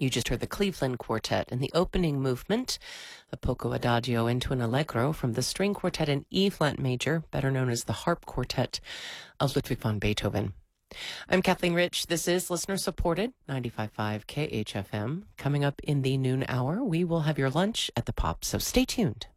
You just heard the Cleveland Quartet and the opening movement, a Poco Adagio into an Allegro from the string quartet in E-flat major, better known as the harp quartet of Ludwig van Beethoven. I'm Kathleen Rich. This is listener-supported 95.5 KHFM. Coming up in the noon hour, we will have your lunch at the Pop, so stay tuned.